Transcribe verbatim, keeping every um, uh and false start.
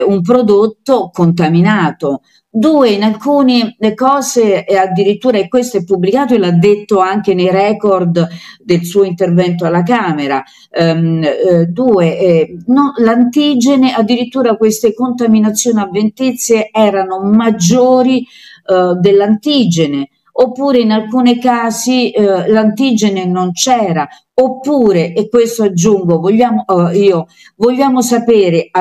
un prodotto contaminato. Due, in alcune cose e addirittura, e questo è pubblicato e l'ha detto anche nei record del suo intervento alla Camera, ehm, eh, due, eh, no, l'antigene, addirittura queste contaminazioni avventizie erano maggiori eh, dell'antigene, oppure in alcuni casi eh, l'antigene non c'era, oppure, e questo aggiungo, vogliamo, eh, io, vogliamo sapere